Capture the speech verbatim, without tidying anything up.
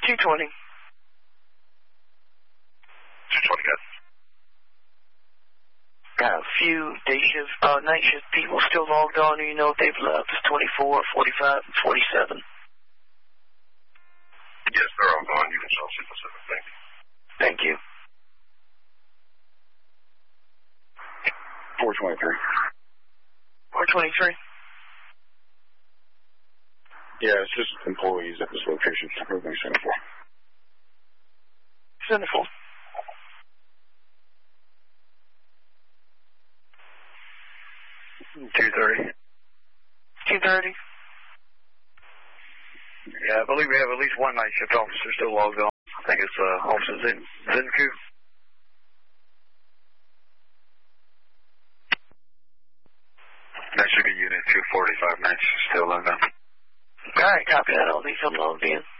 two twenty. two twenty, good. Got a few day shift, uh, night shift people still logged on. Do you know if they've left? It's twenty-four, forty-five, and forty-seven. Yes, they're all gone. You can show C Pacific. Thank you. Thank you. four twenty-three. four twenty-three. Yeah, it's just employees at this location. Everything's Centerfour. Centerfour. two thirty. two thirty. Yeah, I believe we have at least one night shift officer still logged on. I think it's uh, Officer Zen Zenku. That should be Unit two forty-five nights still logged on. All right, copy that. I'll leave him logged in.